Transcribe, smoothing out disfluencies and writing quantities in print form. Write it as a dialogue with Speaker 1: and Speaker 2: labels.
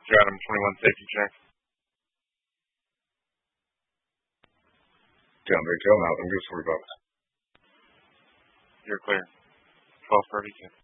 Speaker 1: Adam 21 safety check.
Speaker 2: Down Big Tail Mountain, Goose 40 bucks.
Speaker 1: You're clear. 1232.